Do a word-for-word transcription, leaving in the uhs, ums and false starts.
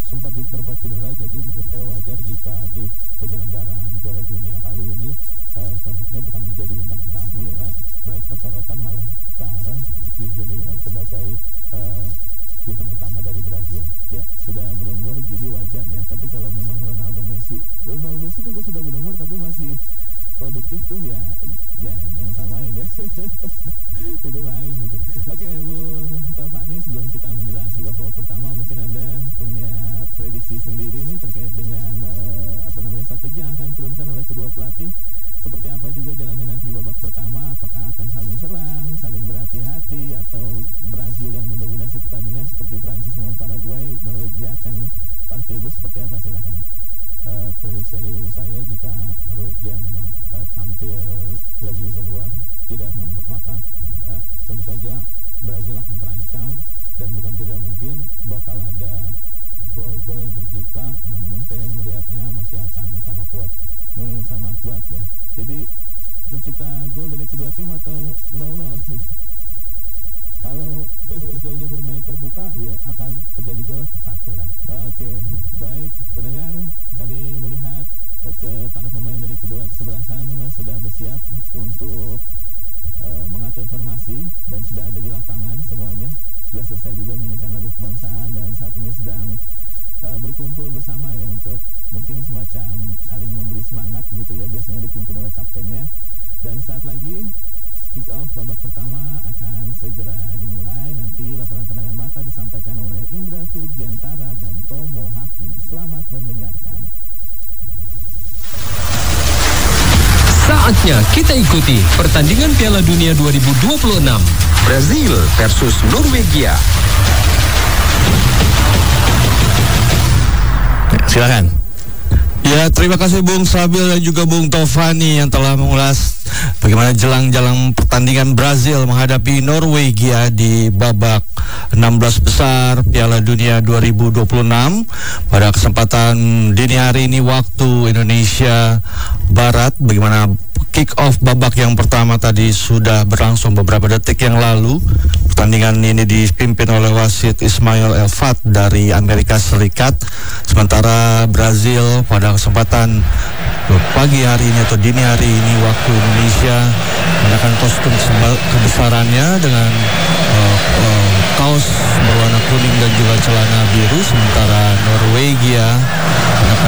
sempat diterpa cedera, jadi menurut saya wajar jika di penyelenggaraan Piala Dunia kali ini uh, sosoknya bukan menjadi bintang utama, yeah. melainkan sorotan malah ke arah Vinicius Junior sebagai uh, bintang utama dari Brazil. Ya, sudah berumur jadi wajar ya. Tapi kalau memang Ronaldo Messi, Ronaldo Messi juga sudah berumur tapi masih produktif tuh ya, ya jangan samain ya. Itu lain itu. Oke, Bung Taufani, sebelum kita menjelang kick off pertama, mungkin Anda punya prediksi sendiri nih terkait dengan uh, apa namanya strategi yang akan diturunkan oleh kedua pelatih. Seperti apa juga jalannya nanti babak pertama, apakah akan saling serang, saling berhati-hati, atau Brazil yang mendominasi pertandingan seperti Prancis melawan Paraguay, Norwegia akan parkir bus, seperti apa, silahkan. Uh, prediksi saya jika Norwegia memang uh, tampil lebih keluar, tidak takut, maka uh, tentu saja Brazil akan terancam dan bukan tidak mungkin bakal ada gol-gol yang tercipta. Namun hmm. saya melihatnya masih akan sama kuat. Hmm, sama kuat ya. Jadi tercipta gol dari kedua tim atau nol nol? Kalau Norwegianya bermain terbuka, iya, akan terjadi gol satu lah. Oke, baik pendengar, kami melihat ke para pemain dari kedua kesebelasan sudah bersiap untuk uh, mengatur formasi dan sudah ada di lapangan semuanya. Sudah selesai juga menyanyikan lagu kebangsaan dan saat ini sedang uh, berkumpul bersama ya untuk mungkin semacam saling memberi semangat gitu ya, biasanya dipimpin oleh kaptennya. Dan saat lagi kick off babak pertama akan segera dimulai. Nanti laporan pandangan mata disampaikan oleh Indra Virgiantara dan Tomo Hakim. Selamat mendengarkan. Saatnya kita ikuti pertandingan Piala Dunia dua ribu dua puluh enam. Brazil versus Norwegia. Silakan. Ya, terima kasih Bung Sabil dan juga Bung Taufani yang telah mengulas bagaimana jelang-jelang pertandingan Brazil menghadapi Norwegia di babak enam belas besar Piala Dunia dua ribu dua puluh enam. Pada kesempatan dini hari ini waktu Indonesia Barat, bagaimana kick off babak yang pertama tadi sudah berlangsung beberapa detik yang lalu. Pertandingan ini dipimpin oleh wasit Ismail Elfat dari Amerika Serikat. Sementara Brazil pada kesempatan pagi hari ini atau dini hari ini waktu Indonesia menggunakan kostum kebesarannya dengan uh, uh, kaos berwarna kuning dan juga celana biru. Sementara Norwegia